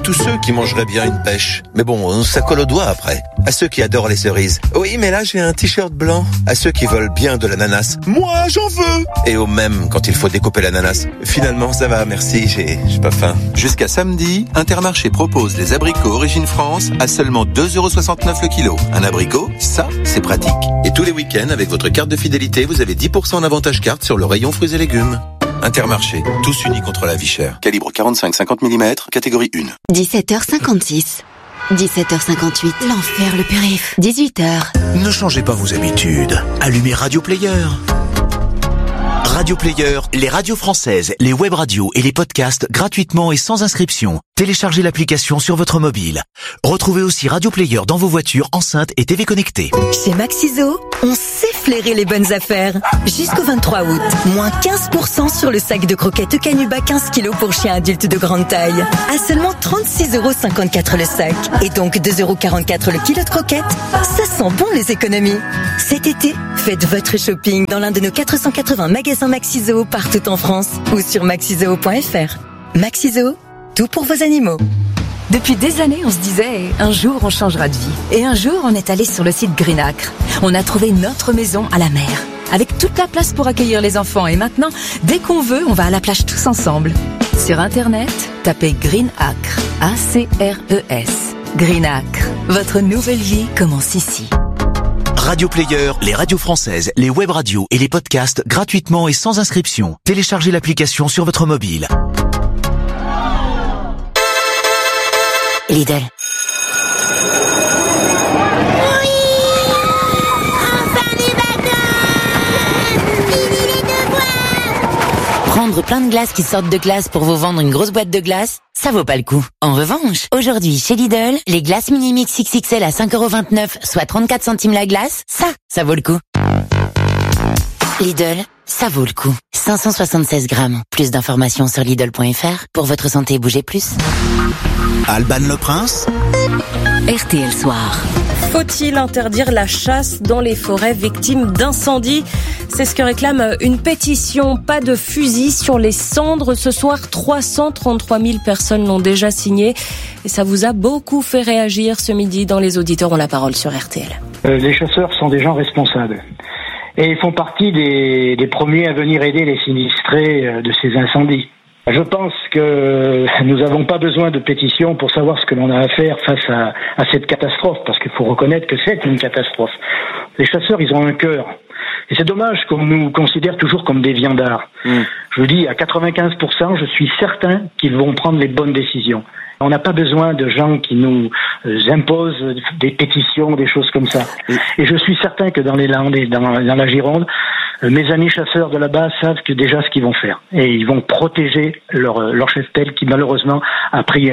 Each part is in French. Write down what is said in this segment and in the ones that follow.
tous ceux qui mangeraient bien une pêche. Mais bon, ça colle aux doigts après. À ceux qui adorent les cerises. Oui, mais là, j'ai un t-shirt blanc. À ceux qui veulent bien de l'ananas. Moi, j'en veux. Et au même quand il faut découper l'ananas. Finalement, ça va, merci, j'ai pas faim. Jusqu'à samedi, Intermarché propose les abricots Origine France à seulement 2,69€ le kilo. Un abricot, ça, c'est pratique. Et tous les week-ends, avec votre carte de fidélité, vous avez 10% d'avantage carte sur le rayon fruits et légumes. Intermarché, tous unis contre la vie chère. Calibre 45-50 mm, catégorie 1. 17h56. 17h58. L'enfer, le périph'. 18h. Ne changez pas vos habitudes. Allumez Radio Player. Radio Player, les radios françaises, les web radios et les podcasts gratuitement et sans inscription. Téléchargez l'application sur votre mobile. Retrouvez aussi Radio Player dans vos voitures, enceintes et TV connectées. Chez Maxiso, on sait flairer les bonnes affaires. Jusqu'au 23 août, moins 15% sur le sac de croquettes Canuba 15 kg pour chiens adultes de grande taille. À seulement 36,54€ le sac. Et donc 2,44€ le kilo de croquettes. Ça sent bon les économies. Cet été, faites votre shopping dans l'un de nos 480 magasins Maxiso partout en France ou sur maxiso.fr. Maxiso, tout pour vos animaux. Depuis des années, on se disait « un jour, on changera de vie ». Et un jour, on est allé sur le site Green Acre. On a trouvé notre maison à la mer, avec toute la place pour accueillir les enfants. Et maintenant, dès qu'on veut, on va à la plage tous ensemble. Sur Internet, tapez Green Acre, A-C-R-E-S. Green Acre, votre nouvelle vie commence ici. Radio Player, les radios françaises, les web radios et les podcasts gratuitement et sans inscription. Téléchargez l'application sur votre mobile. Lidl. Oui, enfin les vacances. Fini les devoirs. Prendre plein de glaces qui sortent de glace pour vous vendre une grosse boîte de glace, ça vaut pas le coup. En revanche, aujourd'hui chez Lidl, les glaces Mini-Mix XXL à 5,29€, soit 34 centimes la glace, ça vaut le coup. Lidl, ça vaut le coup. 576 grammes. Plus d'informations sur Lidl.fr. Pour votre santé, bougez plus. Alban Le Prince. RTL Soir. Faut-il interdire la chasse dans les forêts victimes d'incendies ? C'est ce que réclame une pétition. Pas de fusil sur les cendres. Ce soir, 333 000 personnes l'ont déjà signé. Et ça vous a beaucoup fait réagir ce midi dans Les Auditeurs ont la parole sur RTL. Les chasseurs sont des gens responsables. Et ils font partie des premiers à venir aider les sinistrés de ces incendies. Je pense que nous n'avons pas besoin de pétition pour savoir ce que l'on a à faire face à cette catastrophe, parce qu'il faut reconnaître que c'est une catastrophe. Les chasseurs, ils ont un cœur. Et c'est dommage qu'on nous considère toujours comme des viandards. Je vous dis, à 95%, je suis certain qu'ils vont prendre les bonnes décisions. On n'a pas besoin de gens qui nous imposent des pétitions, des choses comme ça. Et je suis certain que dans les Landes et dans la Gironde, mes amis chasseurs de là-bas savent que déjà ce qu'ils vont faire. Et ils vont protéger leur cheptel qui malheureusement a pris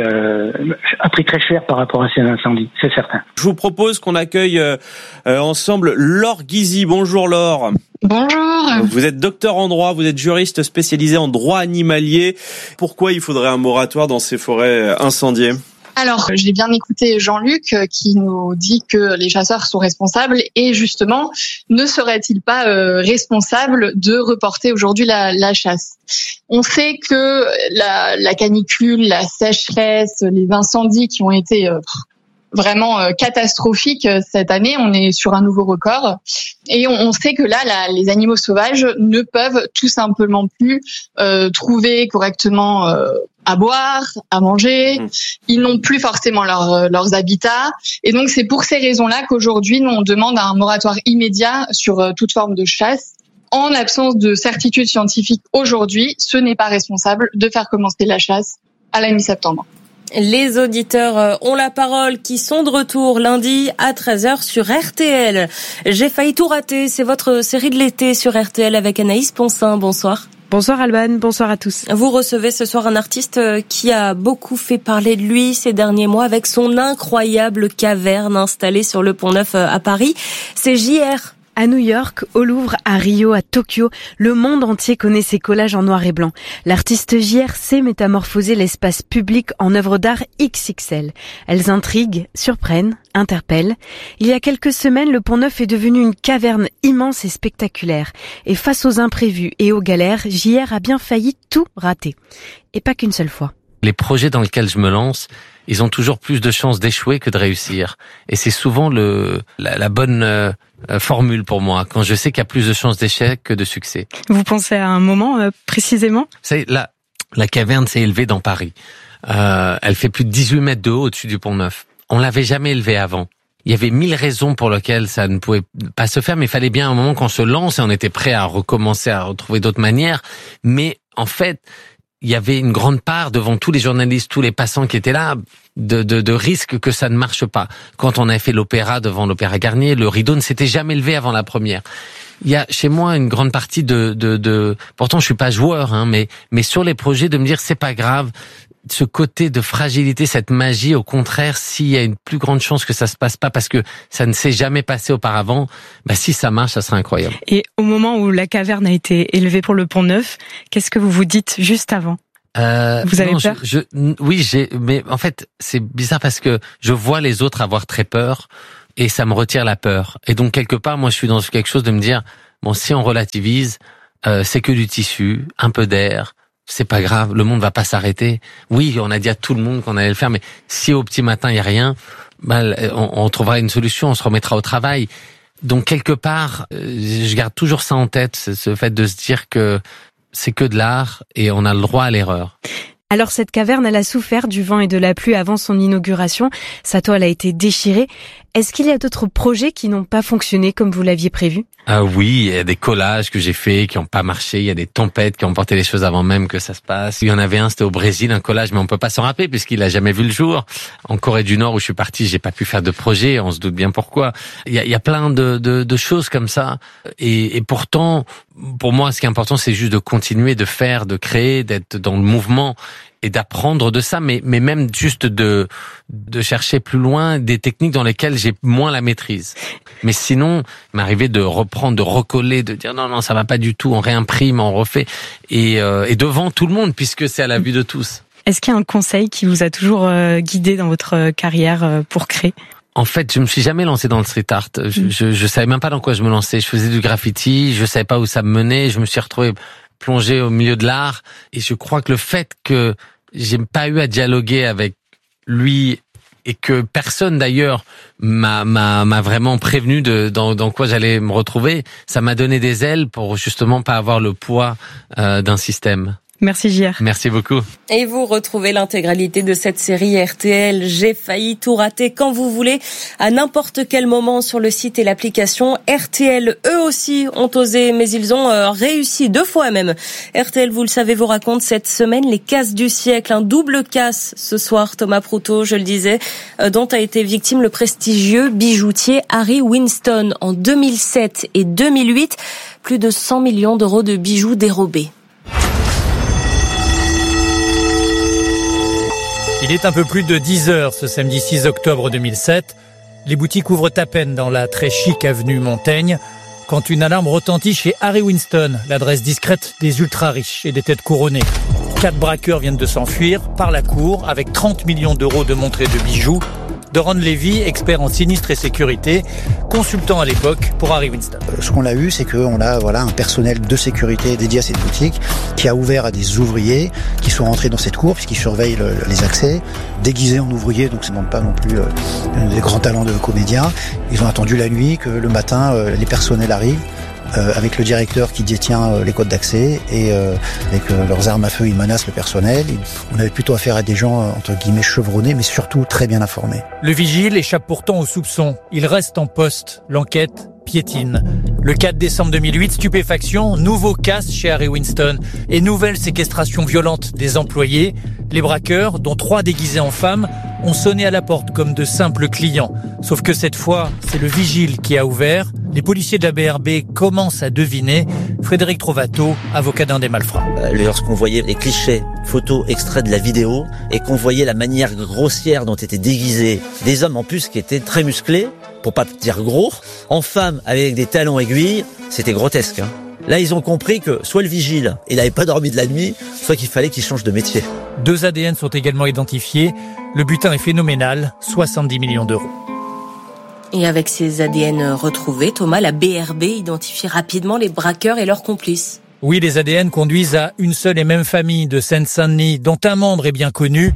très cher par rapport à ces incendies. C'est certain. Je vous propose qu'on accueille ensemble Laure Guizy. Bonjour Laure. Bonjour. Vous êtes docteur en droit, vous êtes juriste spécialisé en droit animalier. Pourquoi il faudrait un moratoire dans ces forêts incendiées ? Alors, j'ai bien écouté Jean-Luc qui nous dit que les chasseurs sont responsables et justement, ne serait-il pas responsable de reporter aujourd'hui la chasse ? On sait que la canicule, la sécheresse, les incendies qui ont été vraiment catastrophique cette année. On est sur un nouveau record. Et on sait que là, les animaux sauvages ne peuvent tout simplement plus trouver correctement à boire, à manger. Ils n'ont plus forcément leurs habitats. Et donc, c'est pour ces raisons-là qu'aujourd'hui, nous, on demande un moratoire immédiat sur toute forme de chasse. En l'absence de certitude scientifique aujourd'hui, ce n'est pas responsable de faire commencer la chasse à la mi-septembre. Les auditeurs ont la parole qui sont de retour lundi à 13h sur RTL. J'ai failli tout rater, c'est votre série de l'été sur RTL avec Anaïs Poncin. Bonsoir. Bonsoir Alban, bonsoir à tous. Vous recevez ce soir un artiste qui a beaucoup fait parler de lui ces derniers mois avec son incroyable caverne installée sur le Pont-Neuf à Paris. C'est JR. À New York, au Louvre, à Rio, à Tokyo, le monde entier connaît ses collages en noir et blanc. L'artiste JR sait métamorphoser l'espace public en œuvres d'art XXL. Elles intriguent, surprennent, interpellent. Il y a quelques semaines, le Pont-Neuf est devenu une caverne immense et spectaculaire. Et face aux imprévus et aux galères, JR a bien failli tout rater. Et pas qu'une seule fois. Les projets dans lesquels je me lance, ils ont toujours plus de chances d'échouer que de réussir. Et c'est souvent la bonne formule pour moi, quand je sais qu'il y a plus de chances d'échec que de succès. Vous pensez à un moment précisément ? C'est la caverne s'est élevée dans Paris. Elle fait plus de 18 mètres de haut au-dessus du Pont-Neuf. On l'avait jamais élevée avant. Il y avait 1000 raisons pour lesquelles ça ne pouvait pas se faire, mais il fallait bien un moment qu'on se lance et on était prêt à recommencer, à retrouver d'autres manières. Mais en fait, il y avait une grande part devant tous les journalistes, tous les passants qui étaient là, de risque que ça ne marche pas. Quand on avait fait l'opéra devant l'Opéra Garnier, le rideau ne s'était jamais levé avant la première. Il y a chez moi une grande partie pourtant je suis pas joueur, hein, mais sur les projets de me dire c'est pas grave. Ce côté de fragilité, cette magie, au contraire, s'il y a une plus grande chance que ça se passe pas parce que ça ne s'est jamais passé auparavant, si ça marche, ça sera incroyable. Et au moment où la caverne a été élevée pour le Pont-Neuf, qu'est-ce que vous vous dites juste avant ? Vous avez peur ? Oui, mais en fait, c'est bizarre parce que je vois les autres avoir très peur et ça me retire la peur. Et donc, quelque part, moi, je suis dans quelque chose de me dire, si on relativise, c'est que du tissu, un peu d'air, c'est pas grave, le monde va pas s'arrêter. Oui, on a dit à tout le monde qu'on allait le faire, mais si au petit matin il y a rien, on trouvera une solution, on se remettra au travail. Donc quelque part, je garde toujours ça en tête, ce fait de se dire que c'est que de l'art et on a le droit à l'erreur. Alors cette caverne, elle a souffert du vent et de la pluie avant son inauguration. Sa toile a été déchirée. Est-ce qu'il y a d'autres projets qui n'ont pas fonctionné comme vous l'aviez prévu ? Oui, il y a des collages que j'ai faits qui n'ont pas marché. Il y a des tempêtes qui ont emporté les choses avant même que ça se passe. Il y en avait un, c'était au Brésil, un collage, mais on peut pas s'en rappeler puisqu'il a jamais vu le jour. En Corée du Nord où je suis parti, j'ai pas pu faire de projet. On se doute bien pourquoi. Il y a plein de choses comme ça. Et pourtant, pour moi, ce qui est important, c'est juste de continuer de faire, de créer, d'être dans le mouvement et d'apprendre de ça, mais même juste de chercher plus loin des techniques dans lesquelles j'ai moins la maîtrise. Mais sinon, il m'arrivait de reprendre, de recoller, de dire non, ça va pas du tout, on réimprime, on refait, et devant tout le monde, puisque c'est à la vue de tous. Est-ce qu'il y a un conseil qui vous a toujours guidé dans votre carrière pour créer ? En fait, je me suis jamais lancé dans le street art. Je savais même pas dans quoi je me lançais. Je faisais du graffiti, je savais pas où ça me menait, je me suis retrouvé plongé au milieu de l'art, et je crois que le fait que j'ai pas eu à dialoguer avec lui et que personne d'ailleurs m'a vraiment prévenu dans quoi j'allais me retrouver, ça m'a donné des ailes pour justement pas avoir le poids d'un système. Merci JR. Merci beaucoup. Et vous retrouvez l'intégralité de cette série RTL J'ai failli tout rater quand vous voulez, à n'importe quel moment sur le site et l'application RTL. Eux aussi ont osé, mais ils ont réussi 2 fois même. RTL, vous le savez, vous raconte cette semaine les casses du siècle. Un double casse ce soir, Thomas Proutot, je le disais, dont a été victime le prestigieux bijoutier Harry Winston. En 2007 et 2008, plus de 100 millions d'euros de bijoux dérobés. Il est un peu plus de 10 heures ce samedi 6 octobre 2007. Les boutiques ouvrent à peine dans la très chic avenue Montaigne quand une alarme retentit chez Harry Winston, l'adresse discrète des ultra-riches et des têtes couronnées. 4 braqueurs viennent de s'enfuir par la cour avec 30 millions d'euros de montres et de bijoux. Doron Levy, expert en sinistre et sécurité, consultant à l'époque pour Harry Winston. Ce qu'on a eu, c'est qu'on a un personnel de sécurité dédié à cette boutique qui a ouvert à des ouvriers qui sont rentrés dans cette cour puisqu'ils surveillent les accès, déguisés en ouvriers, donc ce ne demande pas non plus des grands talents de comédiens. Ils ont attendu la nuit que le matin, les personnels arrivent. Avec le directeur qui détient les codes d'accès et avec leurs armes à feu, ils menacent le personnel. On avait plutôt affaire à des gens, entre guillemets, chevronnés, mais surtout très bien informés. Le vigile échappe pourtant aux soupçons. Il reste en poste. L'enquête piétine. Le 4 décembre 2008, stupéfaction, nouveau casse chez Harry Winston et nouvelle séquestration violente des employés. Les braqueurs, dont 3 déguisés en femmes, ont sonné à la porte comme de simples clients. Sauf que cette fois, c'est le vigile qui a ouvert. Les policiers de la BRB commencent à deviner. Frédéric Trovato, avocat d'un des malfrats. Lorsqu'on voyait les clichés, photos extraits de la vidéo, et qu'on voyait la manière grossière dont étaient déguisés des hommes en plus qui étaient très musclés, pour pas dire gros, en femmes avec des talons aiguilles, c'était grotesque. Là, ils ont compris que soit le vigile, il n'avait pas dormi de la nuit, soit qu'il fallait qu'il change de métier. 2 ADN sont également identifiés. Le butin est phénoménal, 70 millions d'euros. Et avec ces ADN retrouvés, Thomas, la BRB identifie rapidement les braqueurs et leurs complices. Oui, les ADN conduisent à une seule et même famille de Seine-Saint-Denis, dont un membre est bien connu,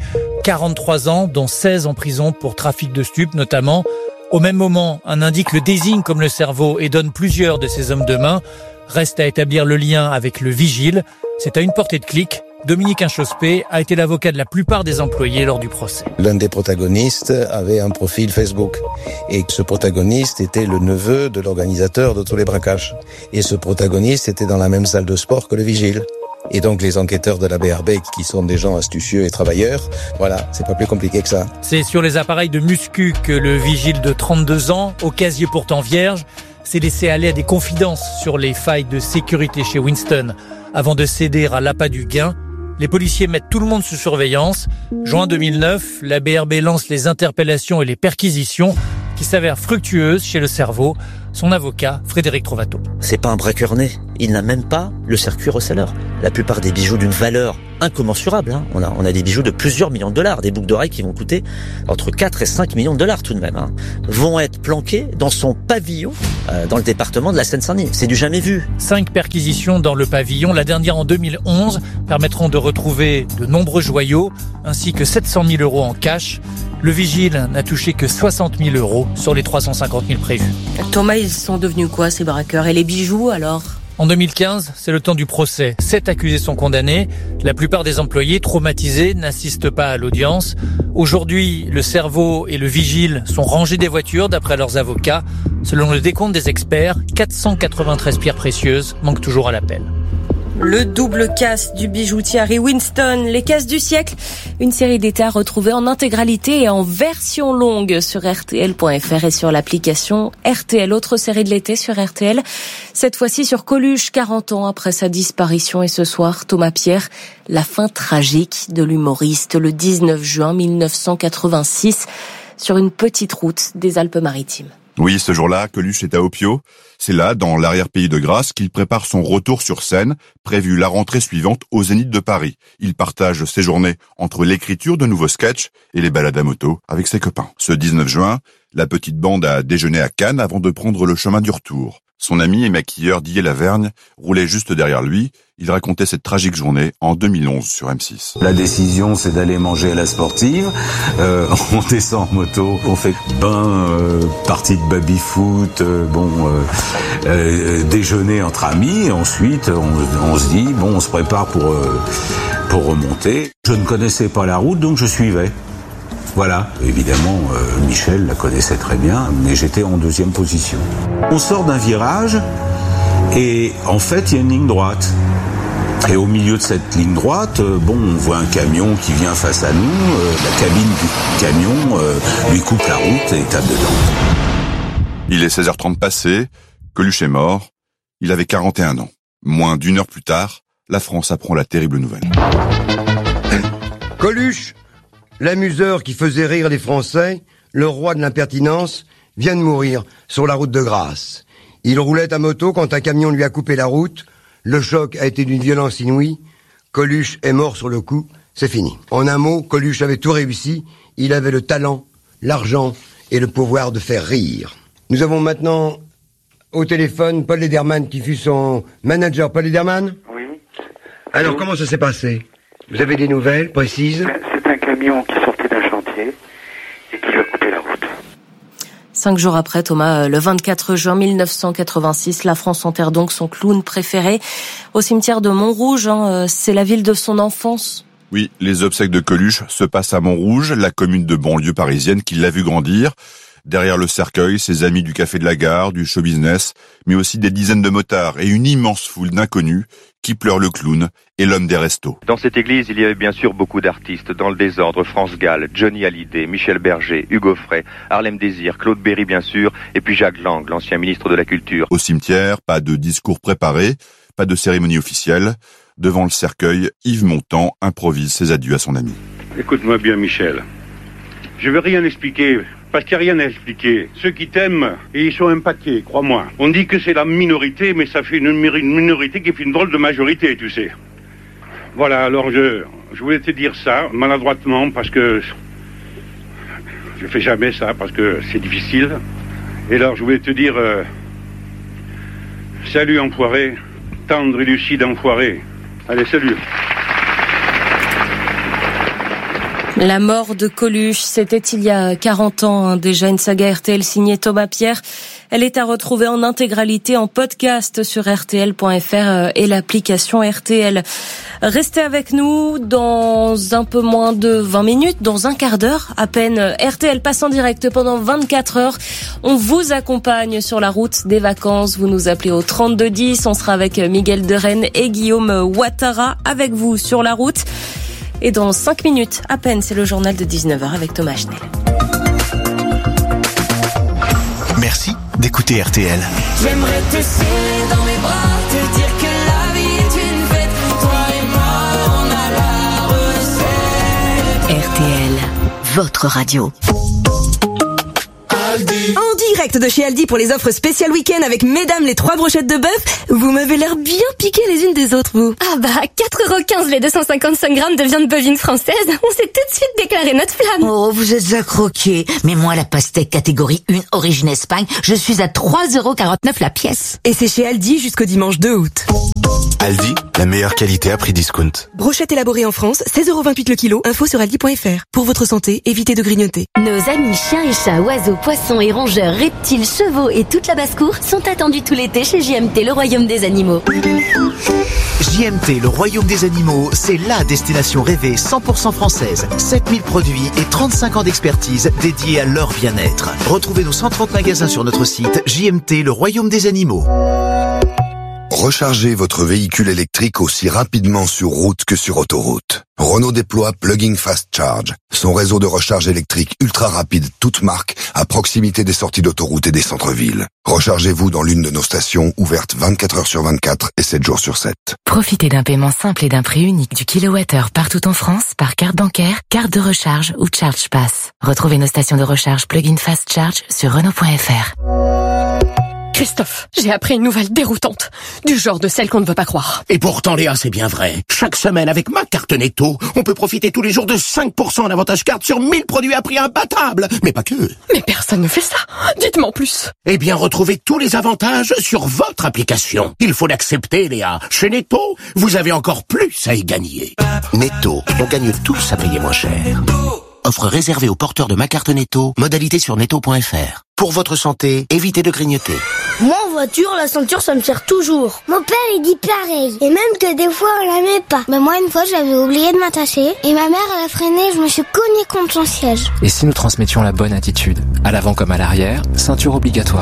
43 ans, dont 16 en prison pour trafic de stupes notamment. Au même moment, un indice le désigne comme le cerveau et donne plusieurs de ses hommes de main. Reste à établir le lien avec le vigile. C'est à une portée de clic. Dominique Inchospé a été l'avocat de la plupart des employés lors du procès. L'un des protagonistes avait un profil Facebook. Et ce protagoniste était le neveu de l'organisateur de tous les braquages. Et ce protagoniste était dans la même salle de sport que le vigile. Et donc les enquêteurs de la BRB, qui sont des gens astucieux et travailleurs, voilà, c'est pas plus compliqué que ça. C'est sur les appareils de muscu que le vigile de 32 ans, au casier pourtant vierge, s'est laissé aller à des confidences sur les failles de sécurité chez Winston. Avant de céder à l'appât du gain, les policiers mettent tout le monde sous surveillance. Juin 2009, la BRB lance les interpellations et les perquisitions qui s'avèrent fructueuses chez le cerveau. Son avocat, Frédéric Trovato. C'est pas un braqueur né. Il n'a même pas le circuit receleur. La plupart des bijoux d'une valeur incommensurable, hein. On a des bijoux de plusieurs millions de dollars, des boucles d'oreilles qui vont coûter entre 4 et 5 millions de dollars tout de même, hein, vont être planqués dans son pavillon dans le département de la Seine-Saint-Denis. C'est du jamais vu. 5 perquisitions dans le pavillon, la dernière en 2011, permettront de retrouver de nombreux joyaux ainsi que 700 000 € en cash. Le vigile n'a touché que 60 000 € sur les 350 000 prévus. Thomas, ils sont devenus quoi ces braqueurs? Et les bijoux alors? En 2015, c'est le temps du procès. 7 accusés sont condamnés. La plupart des employés traumatisés n'assistent pas à l'audience. Aujourd'hui, le cerveau et le vigile sont rangés des voitures d'après leurs avocats. Selon le décompte des experts, 493 pierres précieuses manquent toujours à l'appel. Le double casse du bijoutier Harry Winston, les casses du siècle, une série d'états retrouvés en intégralité et en version longue sur RTL.fr et sur l'application RTL. Autre série de l'été sur RTL, cette fois-ci sur Coluche, 40 ans après sa disparition. Et ce soir, Thomas Pierre, la fin tragique de l'humoriste le 19 juin 1986 sur une petite route des Alpes-Maritimes. Oui, ce jour-là, Coluche est à Opio. C'est là, dans l'arrière-pays de Grasse, qu'il prépare son retour sur scène, prévu la rentrée suivante au Zénith de Paris. Il partage ses journées entre l'écriture de nouveaux sketchs et les balades à moto avec ses copains. Ce 19 juin, la petite bande a déjeuné à Cannes avant de prendre le chemin du retour. Son ami et maquilleur Didier Lavergne roulait juste derrière lui. Il racontait cette tragique journée en 2011 sur M6. La décision, c'est d'aller manger à la sportive. On descend en moto, on fait partie de baby-foot, déjeuner entre amis. Et ensuite, on se dit, on se prépare pour remonter. Je ne connaissais pas la route, donc je suivais. Voilà, évidemment, Michel la connaissait très bien, mais j'étais en deuxième position. On sort d'un virage et en fait, il y a une ligne droite. Et au milieu de cette ligne droite, on voit un camion qui vient face à nous. La cabine du camion lui coupe la route et tape dedans. Il est 16h30 passé, Coluche est mort, il avait 41 ans. Moins d'1 heure plus tard, la France apprend la terrible nouvelle. Coluche, l'amuseur qui faisait rire les Français, le roi de l'impertinence, vient de mourir sur la route de Grasse. Il roulait à moto quand un camion lui a coupé la route. Le choc a été d'une violence inouïe. Coluche est mort sur le coup, c'est fini. En un mot, Coluche avait tout réussi. Il avait le talent, l'argent et le pouvoir de faire rire. Nous avons maintenant au téléphone Paul Lederman qui fut son manager. Paul Lederman ? Oui. Alors, comment ça s'est passé ? Vous avez des nouvelles précises ? C'est un camion qui sortait d'un chantier et qui lui a coupé la route. 5 jours après, Thomas, le 24 juin 1986, la France enterre donc son clown préféré au cimetière de Montrouge. C'est la ville de son enfance. Oui, les obsèques de Coluche se passent à Montrouge, la commune de banlieue parisienne qui l'a vu grandir. Derrière le cercueil, ses amis du café de la gare, du show business, mais aussi des dizaines de motards et une immense foule d'inconnus qui pleurent le clown et l'homme des restos. Dans cette église, il y avait bien sûr beaucoup d'artistes dans le désordre. France Gall, Johnny Hallyday, Michel Berger, Hugo Frey, Harlem Désir, Claude Berry bien sûr, et puis Jacques Lang, l'ancien ministre de la Culture. Au cimetière, pas de discours préparé, pas de cérémonie officielle. Devant le cercueil, Yves Montand improvise ses adieux à son ami. Écoute-moi bien Michel, je veux rien expliquer. Parce qu'il n'y a rien à expliquer. Ceux qui t'aiment, et ils sont un paquet, crois-moi. On dit que c'est la minorité, mais ça fait une minorité qui fait une drôle de majorité, tu sais. Voilà, alors je voulais te dire ça, maladroitement, parce que je fais jamais ça, parce que c'est difficile. Et alors je voulais te dire, salut enfoiré, tendre et lucide enfoiré. Allez, salut. La mort de Coluche, c'était il y a 40 ans, déjà une saga RTL signée Thomas Pierre. Elle est à retrouver en intégralité en podcast sur rtl.fr et l'application RTL. Restez avec nous dans un peu moins de 20 minutes, dans un quart d'heure à peine. RTL passe en direct pendant 24 heures. On vous accompagne sur la route des vacances. Vous nous appelez au 3210. On sera avec Miguel de Rennes et Guillaume Ouattara avec vous sur la route. Et dans 5 minutes à peine, c'est le journal de 19h avec Thomas Schnell. Merci d'écouter RTL. J'aimerais te serrer dans mes bras, te dire que la vie est une fête. Toi et moi, on a la recette. RTL, votre radio. En direct de chez Aldi pour les offres spéciales week-end avec mesdames les 3 brochettes de bœuf. Vous m'avez l'air bien piquées les unes des autres, vous. Ah bah, 4,15€ les 255 grammes de viande bovine française. On s'est tout de suite déclaré notre flamme. Oh, vous êtes à croquer. Mais moi, la pastèque catégorie 1 origine Espagne, je suis à 3,49€ la pièce. Et c'est chez Aldi jusqu'au dimanche 2 août. Aldi, la meilleure qualité à prix discount. Brochette élaborée en France, 16,28€ le kilo. Info sur aldi.fr. Pour votre santé, évitez de grignoter. Nos amis chiens et chats, oiseaux, poissons et rongeurs, reptiles, chevaux et toute la basse-cour sont attendus tout l'été chez JMT, le royaume des animaux. JMT, le royaume des animaux, c'est la destination rêvée 100% française. 7000 produits et 35 ans d'expertise dédiés à leur bien-être. Retrouvez nos 130 magasins sur notre site JMT, le royaume des animaux. Rechargez votre véhicule électrique aussi rapidement sur route que sur autoroute. Renault déploie Plug-in Fast Charge, son réseau de recharge électrique ultra rapide toute marque à proximité des sorties d'autoroute et des centres-villes. Rechargez-vous dans l'une de nos stations ouvertes 24 heures sur 24 et 7 jours sur 7. Profitez d'un paiement simple et d'un prix unique du kilowattheure partout en France par carte bancaire, carte de recharge ou Charge Pass. Retrouvez nos stations de recharge Plug-in Fast Charge sur Renault.fr. Christophe, j'ai appris une nouvelle déroutante, du genre de celle qu'on ne veut pas croire. Et pourtant, Léa, c'est bien vrai. Chaque semaine, avec ma carte Netto, on peut profiter tous les jours de 5% en avantage carte sur 1000 produits à prix imbattable. Mais pas que. Mais personne ne fait ça. Dites-moi en plus. Eh bien, retrouvez tous les avantages sur votre application. Il faut l'accepter, Léa. Chez Netto, vous avez encore plus à y gagner. Netto, on gagne tous à payer moins cher. Offre réservée aux porteurs de ma carte Netto, modalité sur netto.fr. Pour votre santé, évitez de grignoter. Moi en voiture, la ceinture ça me sert toujours. Mon père il dit pareil. Et même que des fois on la met pas. Mais moi une fois j'avais oublié de m'attacher. Et ma mère elle a freiné, je me suis cognée contre son siège. Et si nous transmettions la bonne attitude, à l'avant comme à l'arrière, ceinture obligatoire.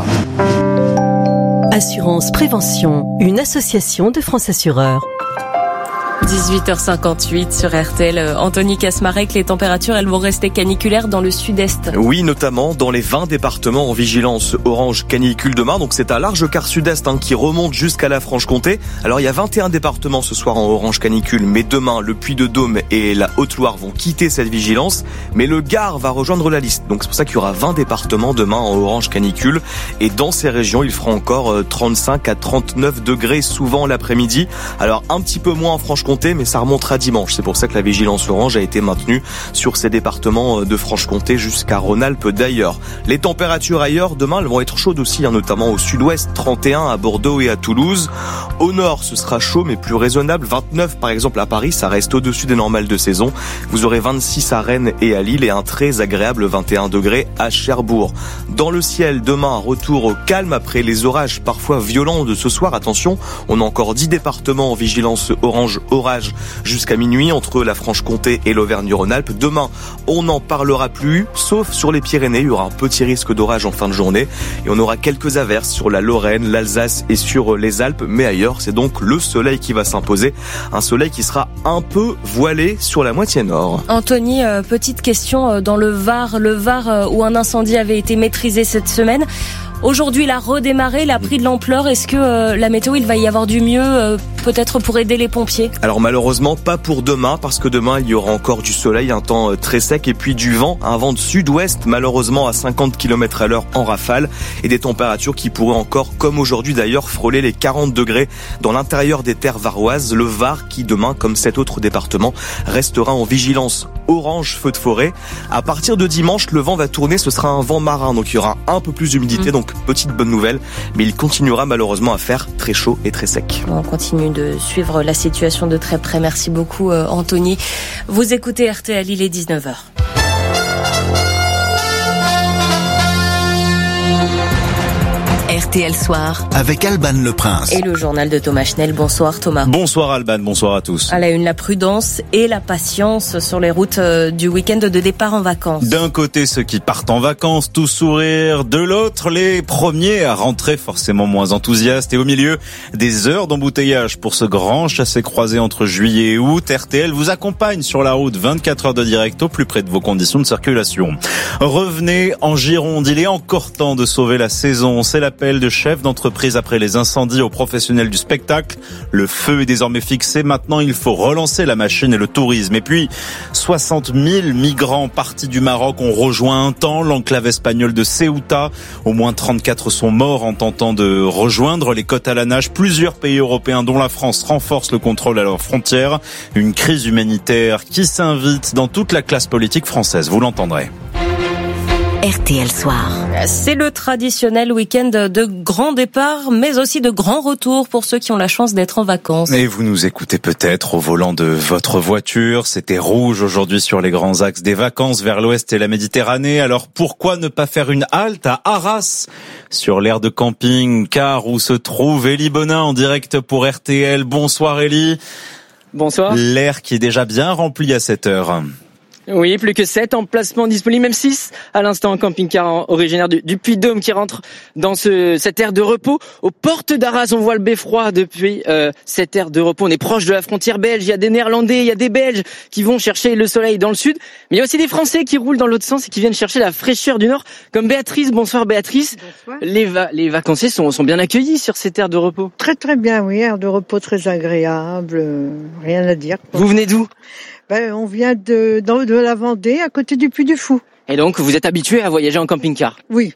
Assurance Prévention, une association de France Assureurs. 18h58 sur RTL. Anthony Kasmarek, les températures, elles vont rester caniculaires dans le sud-est. Oui, notamment dans les 20 départements en vigilance orange canicule demain. Donc c'est un large quart sud-est qui remonte jusqu'à la Franche-Comté. Alors il y a 21 départements ce soir en orange canicule, mais demain le Puy-de-Dôme et la Haute-Loire vont quitter cette vigilance. Mais le Gard va rejoindre la liste. Donc c'est pour ça qu'il y aura 20 départements demain en orange canicule. Et dans ces régions, il fera encore 35 à 39 degrés souvent l'après-midi. Alors un petit peu moins en Franche-Comté, mais ça remontera dimanche. C'est pour ça que la vigilance orange a été maintenue sur ces départements de Franche-Comté jusqu'à Rhône-Alpes d'ailleurs. Les températures ailleurs, demain, elles vont être chaudes aussi, notamment au sud-ouest, 31 à Bordeaux et à Toulouse. Au nord, ce sera chaud, mais plus raisonnable. 29, par exemple, à Paris, ça reste au-dessus des normales de saison. Vous aurez 26 à Rennes et à Lille et un très agréable 21 degrés à Cherbourg. Dans le ciel, demain, un retour au calme après les orages parfois violents de ce soir. Attention, on a encore 10 départements en vigilance orange jusqu'à minuit entre la Franche-Comté et l'Auvergne-Rhône-Alpes. Demain, on n'en parlera plus, sauf sur les Pyrénées. Il y aura un petit risque d'orage en fin de journée et on aura quelques averses sur la Lorraine, l'Alsace et sur les Alpes. Mais ailleurs, c'est donc le soleil qui va s'imposer. Un soleil qui sera un peu voilé sur la moitié nord. Anthony, petite question dans le Var où un incendie avait été maîtrisé cette semaine. Aujourd'hui, il a redémarré, il a pris de l'ampleur. Est-ce que la météo, il va y avoir du mieux, peut-être pour aider les pompiers? Alors malheureusement, pas pour demain, parce que demain, il y aura encore du soleil, un temps très sec, et puis du vent, un vent de sud-ouest, malheureusement à 50 km à l'heure en rafale, et des températures qui pourraient encore, comme aujourd'hui d'ailleurs, frôler les 40 degrés dans l'intérieur des terres varoises. Le Var qui demain, comme 7 autres départements, restera en vigilance orange feu de forêt. À partir de dimanche, le vent va tourner, ce sera un vent marin, donc il y aura un peu plus d'humidité, donc petite bonne nouvelle, mais il continuera malheureusement à faire très chaud et très sec. On continue de suivre la situation de très près. Merci beaucoup Anthony. Vous écoutez RTL, il est 19h. RTL Soir. Avec Alban Le Prince. Et le journal de Thomas Schnell. Bonsoir Thomas. Bonsoir Alban, bonsoir à tous. À la une, la prudence et la patience sur les routes du week-end de départ en vacances. D'un côté, ceux qui partent en vacances, tout sourire. De l'autre, les premiers à rentrer, forcément moins enthousiastes. Et au milieu, des heures d'embouteillage pour ce grand chassé-croisé entre juillet et août. RTL vous accompagne sur la route 24 heures de direct au plus près de vos conditions de circulation. Revenez en Gironde, il est encore temps de sauver la saison. C'est l'appel de chefs d'entreprise après les incendies aux professionnels du spectacle. Le feu est désormais fixé. Maintenant, il faut relancer la machine et le tourisme. Et puis, 60 000 migrants partis du Maroc ont rejoint un temps l'enclave espagnole de Ceuta. Au moins 34 sont morts en tentant de rejoindre les côtes à la nage. Plusieurs pays européens, dont la France, renforcent le contrôle à leurs frontières. Une crise humanitaire qui s'invite dans toute la classe politique française. Vous l'entendrez. RTL Soir. C'est le traditionnel week-end de grands départs, mais aussi de grands retours pour ceux qui ont la chance d'être en vacances. Et vous nous écoutez peut-être au volant de votre voiture. C'était rouge aujourd'hui sur les grands axes des vacances vers l'ouest et la Méditerranée. Alors pourquoi ne pas faire une halte à Arras sur l'aire de camping-car où se trouve Élie Bonin en direct pour RTL. Bonsoir Élie. Bonsoir. L'air qui est déjà bien rempli à cette heure. Oui, plus que 7 emplacements disponibles, même 6 à l'instant, en camping-car originaire du Puy-de-Dôme qui rentre dans cette aire de repos. Aux portes d'Arras, on voit le beffroi depuis cette aire de repos. On est proche de la frontière belge, il y a des Néerlandais, il y a des Belges qui vont chercher le soleil dans le sud. Mais il y a aussi des Français qui roulent dans l'autre sens et qui viennent chercher la fraîcheur du nord, comme Béatrice. Bonsoir Béatrice. Bonsoir. Les vacanciers sont bien accueillis sur cette aire de repos. Très très bien, oui, aire de repos très agréable, rien à dire. Vous venez d'où ? On vient de la Vendée, à côté du Puy du Fou. Et donc, vous êtes habitué à voyager en camping-car ? Oui.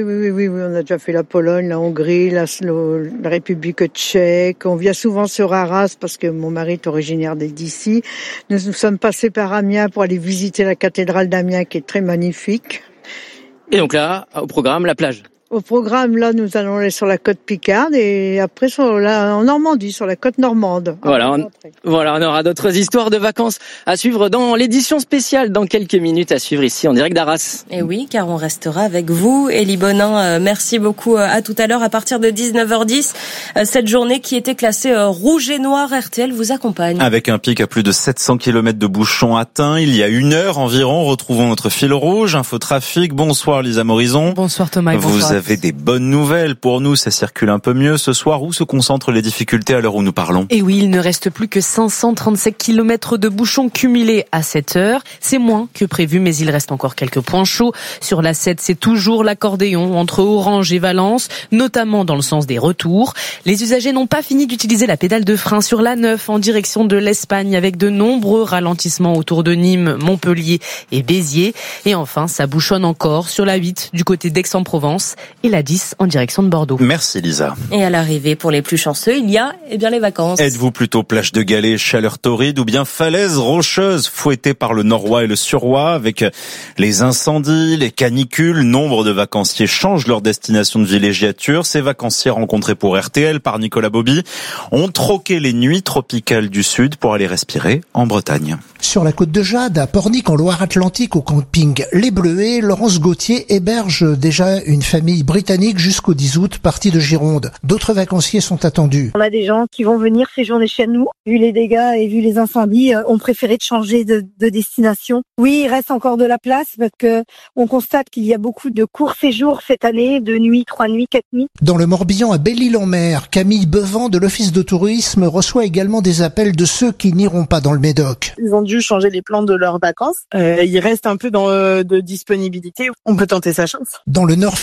On a déjà fait la Pologne, la Hongrie, la République tchèque. On vient souvent sur Arras parce que mon mari est originaire d'ici. Nous sommes passés par Amiens pour aller visiter la cathédrale d'Amiens qui est très magnifique. Et donc là, au programme, la plage. Au programme, là, nous allons aller sur la côte Picarde et après en Normandie, sur la côte normande. Voilà, on aura d'autres histoires de vacances à suivre dans l'édition spéciale dans quelques minutes à suivre ici en direct d'Arras. Et oui, car on restera avec vous, Élie Bonin. Merci beaucoup. À tout à l'heure, à partir de 19h10. Cette journée qui était classée rouge et noir, RTL vous accompagne. Avec un pic à plus de 700 km de bouchons atteints, il y a 1 heure environ. Retrouvons notre fil rouge, infotrafic. Bonsoir Lisa Morison. Bonsoir Thomas. Vous avez des bonnes nouvelles pour nous, ça circule un peu mieux ce soir. Où se concentrent les difficultés à l'heure où nous parlons ? Et oui, il ne reste plus que 537 km de bouchons cumulés à 7 heures. C'est moins que prévu, mais il reste encore quelques points chauds. Sur la 7, c'est toujours l'accordéon entre Orange et Valence, notamment dans le sens des retours. Les usagers n'ont pas fini d'utiliser la pédale de frein sur la 9 en direction de l'Espagne, avec de nombreux ralentissements autour de Nîmes, Montpellier et Béziers. Et enfin, ça bouchonne encore sur la 8 du côté d'Aix-en-Provence et la 10 en direction de Bordeaux. Merci Lisa. Et à l'arrivée, pour les plus chanceux, il y a les vacances. Êtes-vous plutôt plage de galets, chaleur torride ou bien falaise rocheuse fouettée par le Norois et le Suroît avec les incendies, les canicules? Nombre de vacanciers changent leur destination de villégiature. Ces vacanciers rencontrés pour RTL par Nicolas Bobby ont troqué les nuits tropicales du Sud pour aller respirer en Bretagne. Sur la côte de Jade, à Pornic, en Loire-Atlantique, au camping Les Bleuets, Laurence Gauthier héberge déjà une famille britannique jusqu'au 10 août, partie de Gironde. D'autres vacanciers sont attendus. On a des gens qui vont venir séjourner chez nous. Vu les dégâts et vu les incendies, ont préféré de changer de destination. Oui, il reste encore de la place parce que on constate qu'il y a beaucoup de courts séjours cette année, 2 nuits, 3 nuits, 4 nuits. Dans le Morbihan, à Belle-Île-en-Mer, Camille Bevan de l'Office de tourisme reçoit également des appels de ceux qui n'iront pas dans le Médoc. Ils ont dû changer les plans de leurs vacances. Il reste un peu de disponibilité. On peut tenter sa chance. Dans le Nord Finistère,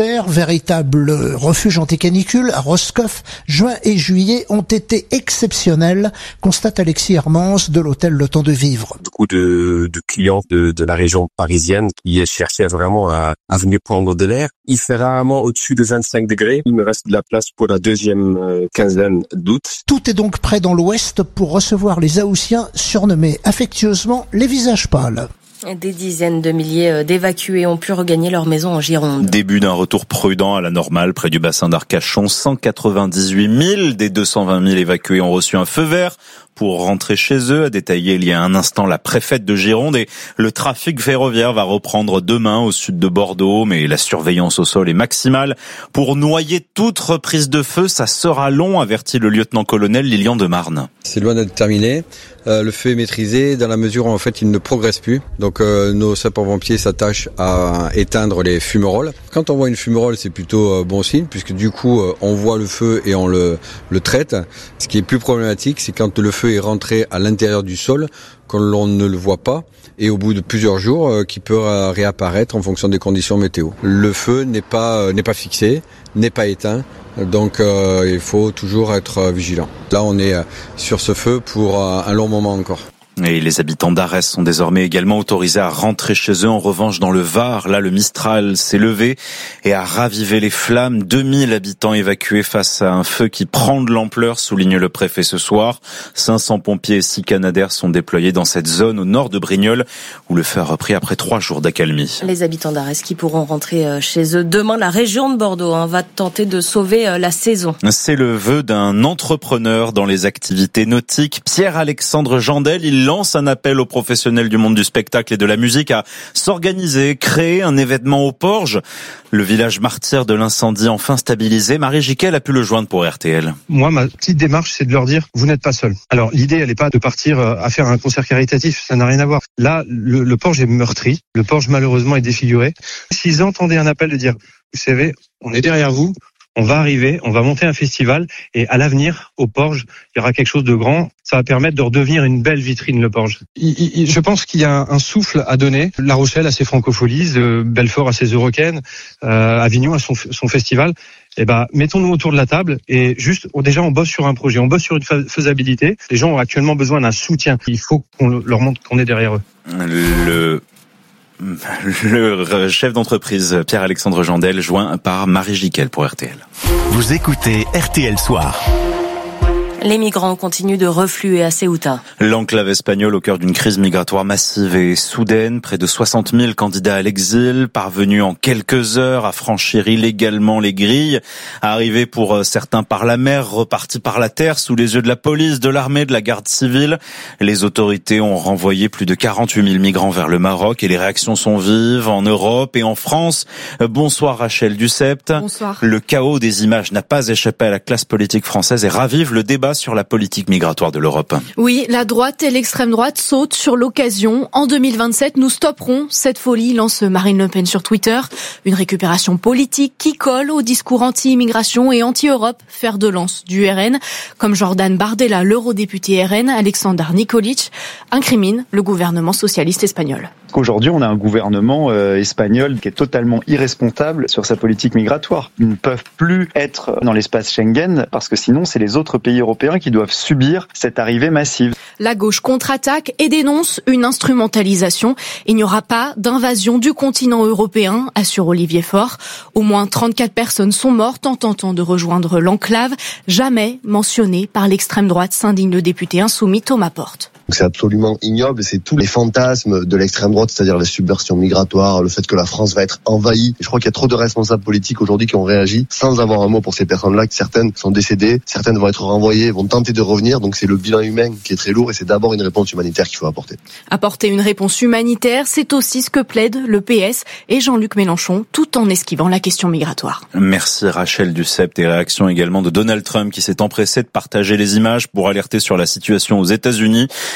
l'hiver, véritable refuge anti-canicule à Roscoff, juin et juillet ont été exceptionnels, constate Alexis Hermance de l'hôtel Le Temps de Vivre. Beaucoup de clients de la région parisienne qui cherchaient vraiment à venir prendre de l'air. Il fait rarement au-dessus de 25 degrés. Il me reste de la place pour la deuxième quinzaine d'août. Tout est donc prêt dans l'ouest pour recevoir les Haussiens surnommés affectueusement les visages pâles. Des dizaines de milliers d'évacués ont pu regagner leur maison en Gironde. Début d'un retour prudent à la normale près du bassin d'Arcachon. 198 000 des 220 000 évacués ont reçu un feu vert pour rentrer chez eux, a détaillé il y a un instant la préfète de Gironde. Et le trafic ferroviaire va reprendre demain au sud de Bordeaux, mais la surveillance au sol est maximale. Pour noyer toute reprise de feu, ça sera long, avertit le lieutenant-colonel Lilian de Marne. C'est loin d'être terminé. Le feu est maîtrisé dans la mesure où en fait il ne progresse plus. Donc nos sapeurs-pompiers s'attachent à éteindre les fumerolles. Quand on voit une fumerolle, c'est plutôt bon signe puisque du coup on voit le feu et on le traite. Ce qui est plus problématique, c'est quand le feu est rentré à l'intérieur du sol, quand l'on ne le voit pas et au bout de plusieurs jours qui peut réapparaître en fonction des conditions météo. Le feu n'est pas fixé, n'est pas éteint. Donc il faut toujours être vigilant. Là on est sur ce feu pour un long moment encore. Et les habitants d'Arès sont désormais également autorisés à rentrer chez eux. En revanche, dans le Var, là, le Mistral s'est levé et a ravivé les flammes. 2000 habitants évacués face à un feu qui prend de l'ampleur, souligne le préfet ce soir. 500 pompiers et 6 Canadair sont déployés dans cette zone au nord de Brignoles, où le feu a repris après 3 jours d'accalmie. Les habitants d'Arès qui pourront rentrer chez eux demain. La région de Bordeaux va tenter de sauver la saison. C'est le vœu d'un entrepreneur dans les activités nautiques, Pierre-Alexandre Jandel. Il lance un appel aux professionnels du monde du spectacle et de la musique à s'organiser, créer un événement au Porge. Le village martyr de l'incendie enfin stabilisé. Marie Jiquel a pu le joindre pour RTL. Moi, ma petite démarche, c'est de leur dire, vous n'êtes pas seuls. Alors, l'idée, elle n'est pas de partir à faire un concert caritatif, ça n'a rien à voir. Là, le Porge est meurtri, le Porge malheureusement est défiguré. S'ils entendaient un appel de dire, vous savez, on est derrière vous, on va arriver, on va monter un festival et à l'avenir, au Porge, il y aura quelque chose de grand. Ça va permettre de redevenir une belle vitrine, le Porge. Je pense qu'il y a un souffle à donner. La Rochelle a ses francopholies, Belfort a ses Eurocaines, Avignon a son festival. Eh ben, mettons-nous autour de la table et juste, déjà, on bosse sur un projet, on bosse sur une faisabilité. Les gens ont actuellement besoin d'un soutien. Il faut qu'on leur montre qu'on est derrière eux. Le chef d'entreprise Pierre-Alexandre Jandel, joint par Marie Jiquel pour RTL. Vous écoutez RTL Soir. Les migrants continuent de refluer à Ceuta. L'enclave espagnole au cœur d'une crise migratoire massive et soudaine. Près de 60 000 candidats à l'exil, parvenus en quelques heures à franchir illégalement les grilles, arrivés pour certains par la mer, repartis par la terre sous les yeux de la police, de l'armée, de la garde civile. Les autorités ont renvoyé plus de 48 000 migrants vers le Maroc et les réactions sont vives en Europe et en France. Bonsoir Rachel Dussept. Bonsoir. Le chaos des images n'a pas échappé à la classe politique française et ravive le débat sur la politique migratoire de l'Europe. Oui, la droite et l'extrême droite sautent sur l'occasion. En 2027, nous stopperons cette folie, lance Marine Le Pen sur Twitter. Une récupération politique qui colle au discours anti-immigration et anti-Europe, fer de lance du RN. Comme Jordan Bardella, l'eurodéputé RN, Alexander Nikolic, incrimine le gouvernement socialiste espagnol. Qu'aujourd'hui, on a un gouvernement espagnol qui est totalement irresponsable sur sa politique migratoire. Ils ne peuvent plus être dans l'espace Schengen parce que sinon, c'est les autres pays européens qui doivent subir cette arrivée massive. La gauche contre-attaque et dénonce une instrumentalisation. Il n'y aura pas d'invasion du continent européen, assure Olivier Faure. Au moins 34 personnes sont mortes en tentant de rejoindre l'enclave, jamais mentionnées par l'extrême droite, s'indigne le député insoumis Thomas Porte. C'est absolument ignoble, c'est tous les fantasmes de l'extrême droite, c'est-à-dire la subversion migratoire, le fait que la France va être envahie. Je crois qu'il y a trop de responsables politiques aujourd'hui qui ont réagi sans avoir un mot pour ces personnes-là, que certaines sont décédées, certaines vont être renvoyées, vont tenter de revenir, donc c'est le bilan humain qui est très lourd et c'est d'abord une réponse humanitaire qu'il faut apporter. Apporter une réponse humanitaire, c'est aussi ce que plaident le PS et Jean-Luc Mélenchon, tout en esquivant la question migratoire. Merci Rachel Dussept et réaction également de Donald Trump qui s'est empressé de partager les images pour alerter sur la situation aux États-Unis.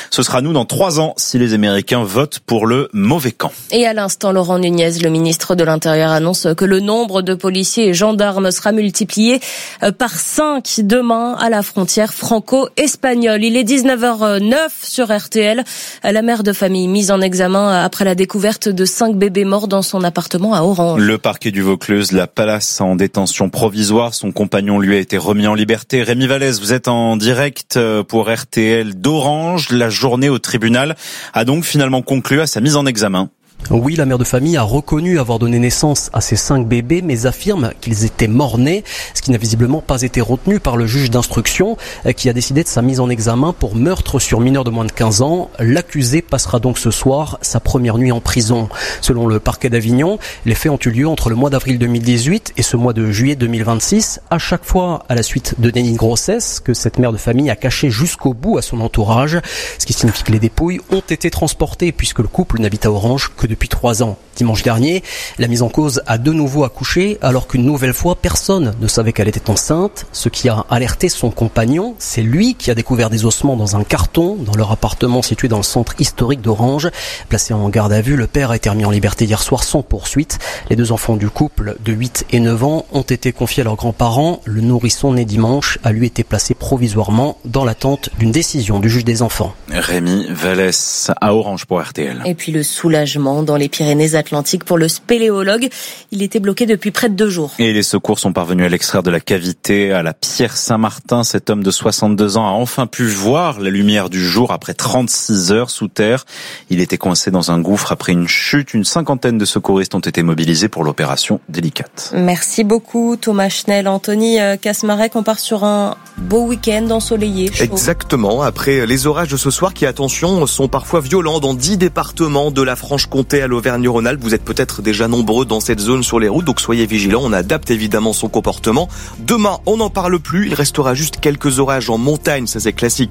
Ce sera nous dans 3 ans si les Américains votent pour le mauvais camp. Et à l'instant, Laurent Nunez, le ministre de l'Intérieur, annonce que le nombre de policiers et gendarmes sera multiplié par 5 demain à la frontière franco-espagnole. Il est 19h09 sur RTL. La mère de famille mise en examen après la découverte de 5 bébés morts dans son appartement à Orange. Le parquet du Vaucluse la place en détention provisoire. Son compagnon lui a été remis en liberté. Rémi Vallès, vous êtes en direct pour RTL d'Orange. La journée au tribunal a donc finalement conclu à sa mise en examen. Oui, la mère de famille a reconnu avoir donné naissance à ces 5 bébés, mais affirme qu'ils étaient morts-nés, ce qui n'a visiblement pas été retenu par le juge d'instruction qui a décidé de sa mise en examen pour meurtre sur mineur de moins de 15 ans. L'accusé passera donc ce soir sa première nuit en prison. Selon le parquet d'Avignon, les faits ont eu lieu entre le mois d'avril 2018 et ce mois de juillet 2026, à chaque fois à la suite de déni de grossesse que cette mère de famille a caché jusqu'au bout à son entourage, ce qui signifie que les dépouilles ont été transportées puisque le couple n'habite à Orange que depuis 3 ans. Dimanche dernier, la mise en cause a de nouveau accouché alors qu'une nouvelle fois, personne ne savait qu'elle était enceinte. Ce qui a alerté son compagnon, c'est lui qui a découvert des ossements dans un carton dans leur appartement situé dans le centre historique d'Orange. Placé en garde à vue, le père a été remis en liberté hier soir sans poursuite. Les 2 enfants du couple de 8 et 9 ans ont été confiés à leurs grands-parents. Le nourrisson né dimanche a lui été placé provisoirement dans l'attente d'une décision du juge des enfants. Rémi Vallès à Orange pour RTL. Et puis le soulagement dans les Pyrénées-Atlantiques pour le spéléologue. Il était bloqué depuis près de 2 jours. Et les secours sont parvenus à l'extraire de la cavité à la Pierre Saint-Martin. Cet homme de 62 ans a enfin pu voir la lumière du jour après 36 heures sous terre. Il était coincé dans un gouffre après une chute. Une 50aine de secouristes ont été mobilisés pour l'opération délicate. Merci beaucoup Thomas Schnell. Anthony Kasmarek, on part sur un beau week-end ensoleillé, chaud. Exactement. Après les orages de ce soir qui, attention, sont parfois violents dans 10 départements de la Franche-Comté à l'Auvergne-Rhône-Alpes. Vous êtes peut-être déjà nombreux dans cette zone sur les routes, donc soyez vigilants. On adapte évidemment son comportement. Demain, on n'en parle plus. Il restera juste quelques orages en montagne, ça c'est classique.